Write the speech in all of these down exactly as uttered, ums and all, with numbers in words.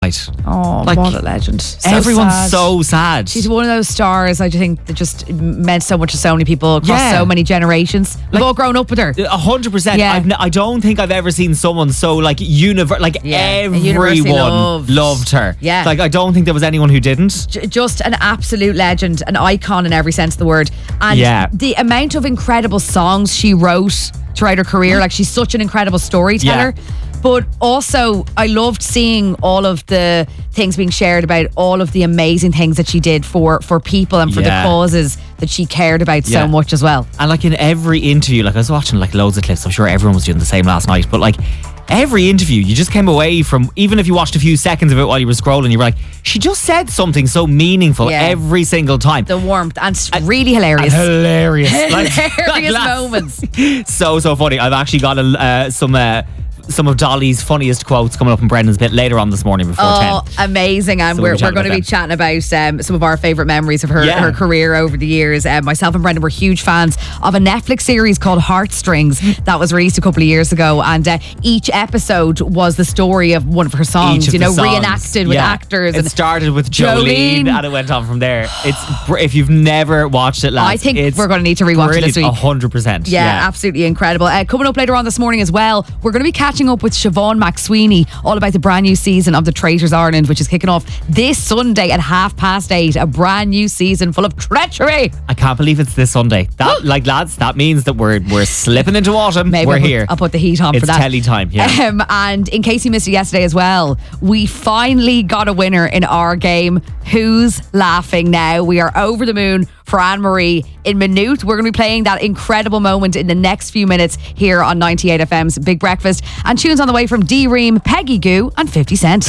Oh, like, what a legend. So everyone's sad. so sad. She's one of those stars, I think, that just meant so much to so many people across Yeah. so many generations. We've Like, all grown up with her. A hundred percent. Yeah. I've n- I don't think I've ever seen someone so like univer- like Yeah, universally everyone loved. loved her. Yeah. Like I don't think there was anyone who didn't. J- just an absolute legend, an icon in every sense of the word. And Yeah. the amount of incredible songs she wrote throughout her career, like she's such an incredible storyteller. Yeah. But also, I loved seeing all of the things being shared about all of the amazing things that she did for, for people and for Yeah. the causes that she cared about Yeah. so much as well. And like in every interview, like I was watching like loads of clips. I'm sure everyone was doing the same last night. But like every interview, you just came away from, even if you watched a few seconds of it while you were scrolling, you were like, she just said something so meaningful Yeah. every single time. The warmth, and it's really hilarious. And hilarious. Like- Hilarious like, moments. So, so funny. I've actually got a, uh, some... Uh, some of Dolly's funniest quotes coming up in Brendan's bit later on this morning before Oh, ten. amazing. And So we're, we'll be we're going to chatting be chatting about um, some of our favourite memories of her, Yeah. her career over the years. Um, myself and Brendan were huge fans of a Netflix series called Heartstrings that was released a couple of years ago. And uh, each episode was the story of one of her songs, Each of you the know, songs. reenacted with Yeah. actors. It and started with Jolene, Jolene. and it went on from there. It's br- if you've never watched it, lads, I think it's we're going to need to rewatch it this week. A hundred percent. Yeah, absolutely incredible. Uh, coming up later on this morning as well, we're going to be catching up with Siobhan McSweeney all about the brand new season of The Traitors Ireland, which is kicking off this Sunday at half past eight. A brand new season full of treachery. I can't believe it's this Sunday. That, like, lads, that means that we're we're slipping into autumn. Maybe we're I'll put, here. I'll put the heat on it's for that. telly time. Yeah. Um, and in case you missed it yesterday as well, we finally got a winner in our game. Who's laughing now? We are over the moon for Anne-Marie in Maynooth. We're going to be playing that incredible moment in the next few minutes here on ninety-eight F M's Big Breakfast. And tunes on the way from D-Ream, Peggy Goo and fifty cent.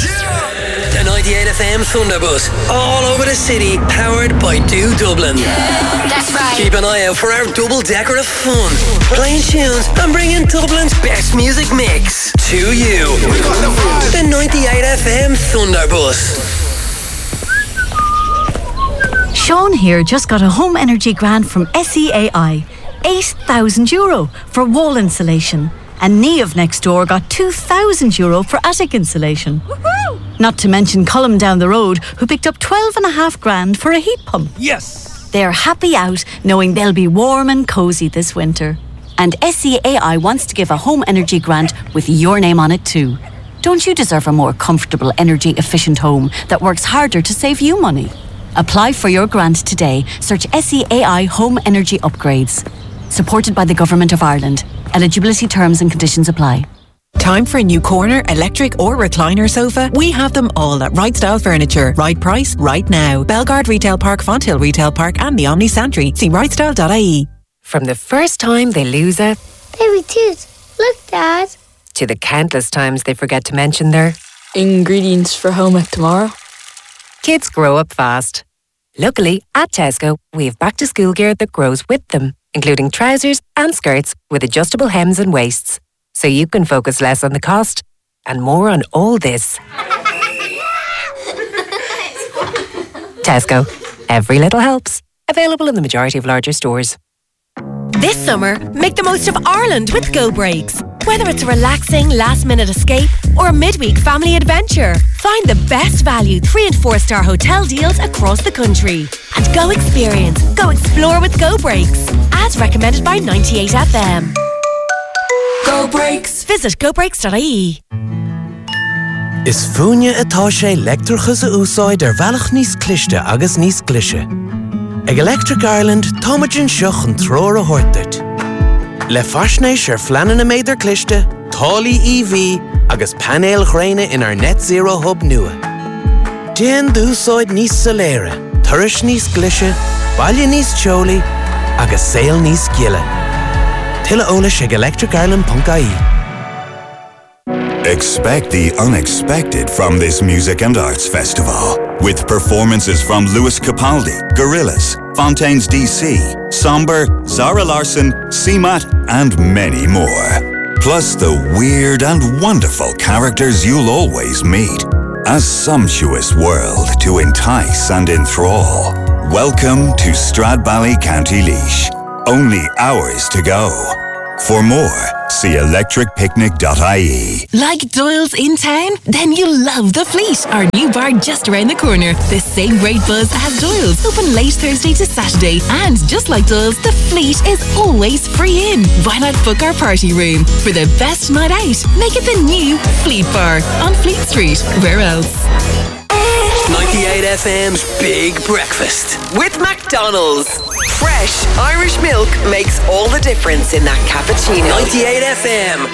The ninety-eight F M Thunderbus, all over the city, powered by Do Dublin. That's right. Keep an eye out for our double-decker of fun, playing tunes and bringing Dublin's best music mix to you. The ninety-eight F M Thunderbus. Sean here just got a home energy grant from S E A I. eight thousand euro for wall insulation. And Niamh next door got two thousand euro for attic insulation. Woohoo! Not to mention Colum down the road, who picked up twelve and a half grand for a heat pump. Yes! They're happy out knowing they'll be warm and cosy this winter. And S E A I wants to give a home energy grant with your name on it too. Don't you deserve a more comfortable, energy efficient home that works harder to save you money? Apply for your grant today. Search S E A I Home Energy Upgrades. Supported by the Government of Ireland. Eligibility terms and conditions apply. Time for a new corner, electric or recliner sofa? We have them all at Right Style Furniture. Right price, right now. Belgard Retail Park, Fonthill Retail Park and the Omni Santry. See right style dot I E. From the first time they lose a Baby tooth. Look, Dad. to the countless times they forget to mention their ingredients for home ec tomorrow. kids grow up fast. Luckily, at Tesco, we have back to school gear that grows with them, including trousers and skirts with adjustable hems and waists. So you can focus less on the cost and more on all this. Tesco. Every little helps. Available in the majority of larger stores. This summer, make the most of Ireland with Go Breaks. Whether it's a relaxing last-minute escape or a midweek family adventure, find the best value three and four star hotel deals across the country. And go experience, go explore with Go Breaks. As recommended by ninety-eight F M. Go Breaks. Visit go breaks dot I E. Is fúine atá sé leictreachas a úsáid ar bhealach níos cliste agus níos clise. Ag Electric Ireland, táimeann seach an tróir a thuirteart. Le faisnéis ar fleanan na méidir cliste, tálaí E V agus panéal ghréine in our net zero hub nua. Déan d'úsáid níos soléire, turais níos clise, baile níos teolaí agus saol níos gielle. Tuilleadh eolais ag electric ireland dot I E. Expect the unexpected from this music and arts festival, with performances from Lewis Capaldi, Gorillaz, Fontaines D C, Somber, Zara Larsson, C M A T, and many more. Plus the weird and wonderful characters you'll always meet. A sumptuous world to entice and enthrall. Welcome to Stradbally, County Laois. Only hours to go. For more, see electric picnic dot I E. Like Doyle's in town? Then you'll love The Fleet, our new bar just around the corner. The same great buzz as Doyle's, open late Thursday to Saturday. And just like Doyle's, The Fleet is always free in. Why not book our party room? For the best night out, make it the new Fleet Bar on Fleet Street. Where else? ninety-eight F M's Big Breakfast. With McDonald's. Fresh Irish milk makes all the difference in that cappuccino. ninety-eight F M.